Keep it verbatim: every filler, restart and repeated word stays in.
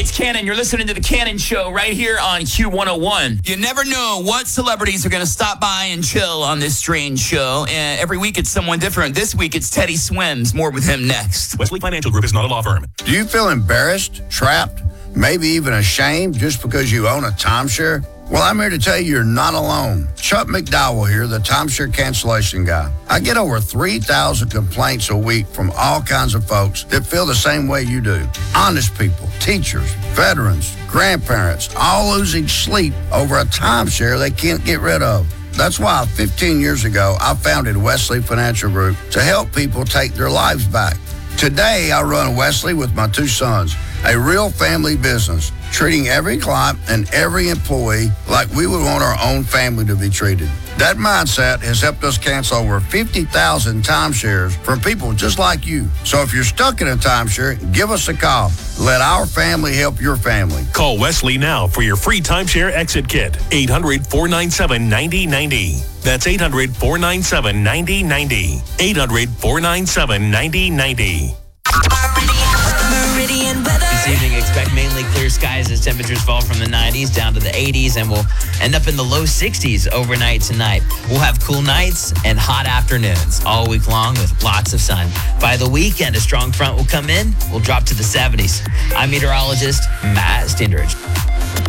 it's Cannon. You're listening to The Cannon Show right here on Q one oh one. You never know what celebrities are going to stop by and chill on this strange show. And every week it's someone different. This week it's Teddy Swims. More with him next. Wesley Financial Group is not a law firm. Do you feel embarrassed, trapped, maybe even ashamed just because you own a timeshare? Well, I'm here to tell you you're not alone. Chuck McDowell here, the timeshare cancellation guy. I get over three thousand complaints a week from all kinds of folks that feel the same way you do. Honest people, teachers, veterans, grandparents, all losing sleep over a timeshare they can't get rid of. That's why fifteen years ago, I founded Wesley Financial Group to help people take their lives back. Today, I run Wesley with my two sons, a real family business, treating every client and every employee like we would want our own family to be treated. That mindset has helped us cancel over fifty thousand timeshares from people just like you. So if you're stuck in a timeshare, give us a call. Let our family help your family. Call Wesley now for your free timeshare exit kit. eight hundred, four nine seven, nine oh nine oh. That's eight hundred, four nine seven, nine oh nine oh. eight hundred, four nine seven, nine oh nine oh. Meridian weather. This evening, expect mainly clear skies as temperatures fall from the nineties down to the eighties, and we'll end up in the low sixties overnight tonight. We'll have cool nights and hot afternoons all week long with lots of sun. By the weekend, a strong front will come in. We'll drop to the seventies. I'm meteorologist Matt Stindridge.